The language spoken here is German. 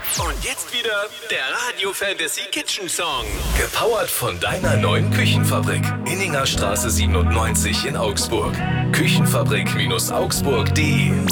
Und jetzt wieder der Radio Fantasy Kitchen Song. Gepowert von deiner neuen Küchenfabrik. Inningerstraße 97 in Augsburg. Küchenfabrik-augsburg.de